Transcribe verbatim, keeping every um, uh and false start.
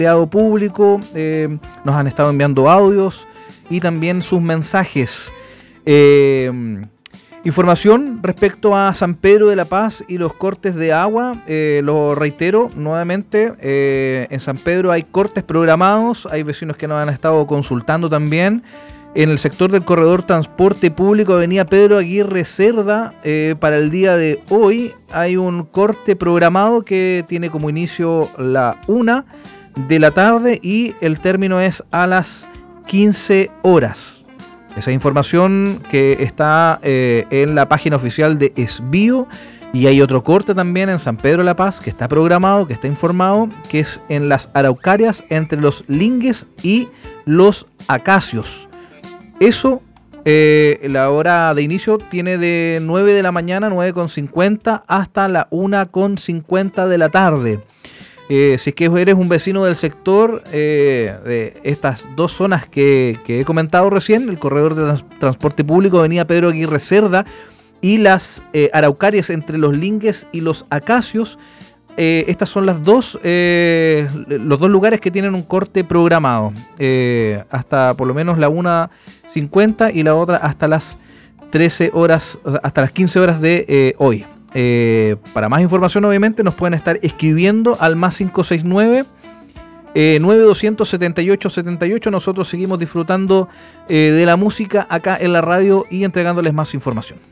público, eh, nos han estado enviando audios y también sus mensajes. Eh, información respecto a San Pedro de la Paz y los cortes de agua, eh, lo reitero nuevamente, eh, en San Pedro hay cortes programados, hay vecinos que nos han estado consultando también. En el sector del corredor transporte público avenida Pedro Aguirre Cerda, eh, para el día de hoy hay un corte programado que tiene como inicio la una de la tarde y el término es a las quince horas. Esa información que está eh, en la página oficial de Esbío. Y hay otro corte también en San Pedro de la Paz que está programado, que está informado, que es en las Araucarias entre los Lingues y los Acacios. Eso, eh, la hora de inicio tiene de nueve de la mañana, nueve con cincuenta, hasta la una con cincuenta de la tarde. Eh, si es que eres un vecino del sector, eh, de estas dos zonas que, que he comentado recién, el corredor de trans- transporte público avenida Pedro Aguirre Cerda y las eh, Araucarias entre los Lingues y los Acacios, eh, estas son las dos, eh, los dos lugares que tienen un corte programado, eh, hasta por lo menos la una cincuenta y la otra hasta las trece horas, hasta las quince horas de eh, hoy. Eh, para más información, obviamente, nos pueden estar escribiendo al más cinco seis nueve, eh, nueve doscientos setenta y ocho setenta y ocho. Nosotros seguimos disfrutando eh, de la música acá en la radio y entregándoles más información.